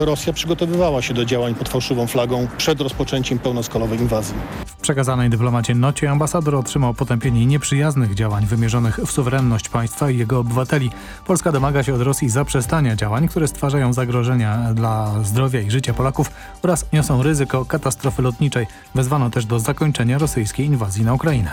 Rosja przygotowywała się do działań pod fałszywą flagą przed rozpoczęciem pełnoskalowej inwazji. W przekazanej dyplomacie nocie ambasador otrzymał potępienie nieprzyjaznych działań wymierzonych w suwerenność państwa i jego obywateli. Polska domaga się od Rosji zaprzestania działań, które stwarzają zagrożenia dla zdrowia i życia Polaków oraz niosą ryzyko katastrofy lotniczej. Wezwano też do zakończenia rosyjskiej inwazji na Ukrainę.